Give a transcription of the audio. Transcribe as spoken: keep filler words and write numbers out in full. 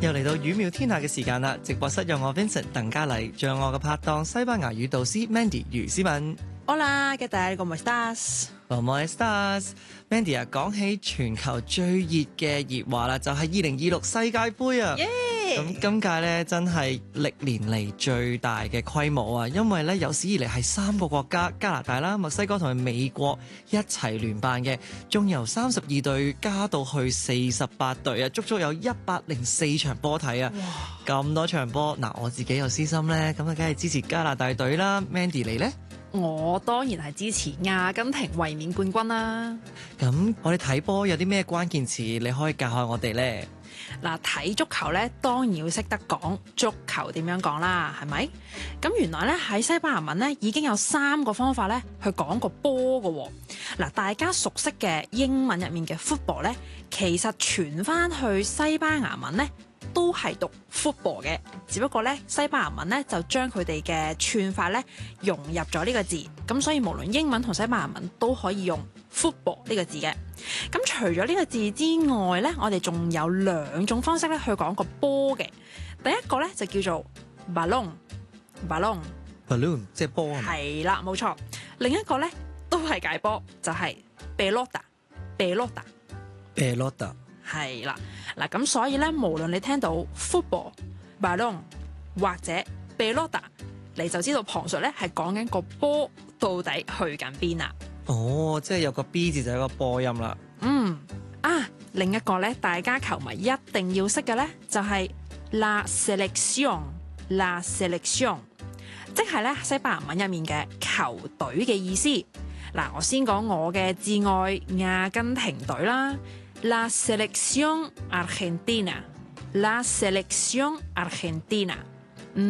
又嚟到語妙天下嘅時間啦！直播室有我 Vincent 鄧嘉麗，仲有我嘅拍檔西班牙語導師 Mandy 余思敏。 Hola, ¿qué tal? ¿Cómo estás? ¿Cómo estás? Mandy 啊，講起全球最熱嘅熱話啦，就係二零二六世界盃啊！咁今屆咧真係歷年嚟最大嘅規模啊，因為咧有史以嚟係三個國家加拿大啦、墨西哥同埋美國一齊聯辦嘅，仲由三十二隊加到去四十八隊啊，足足有一百零四場波睇啊！咁多場波，嗱我自己有私心咧，咁啊梗係支持加拿大隊啦。Mandy 你呢？ 我當然係支持阿根廷衛冕冠軍啦。 咁我哋睇波有啲咩關鍵詞你可以教下我哋呢？ 嗱，睇足球咧，當然要識得講足球點樣講啦，係咪？咁原來咧喺西班牙文咧已經有三個方法咧去講個波㗎喎。嗱，大家熟悉嘅英文入面嘅 football 咧，其實傳翻去西班牙文咧都係讀 football 嘅，只不過咧西班牙文咧就將佢哋嘅串法咧融入咗呢個字，咁所以無論英文同西班牙文都可以用 football 呢個字嘅。咁除咗呢個字之外咧，我哋仲有兩種方式咧去講個波嘅。第一個咧就叫做 ballon，ballon，ballon 即係波啊。 係啦，冇錯。另一個咧都係解波，就係 pelota，pelota，pelota。係啦，嗱咁所以咧，無論你聽到 football、ballon 或者 pelota，你就知道旁述咧係講緊個波到底去緊邊啦。 哦，即係有個 B 字就有個波音啦。 嗯啊，另一個咧，大家球迷一定要識嘅咧，就係 la selección，la selección，即係咧西班牙文入面嘅球隊嘅意思。嗱，我先講我嘅至愛阿根廷隊啦。La selección argentina，La selección argentina。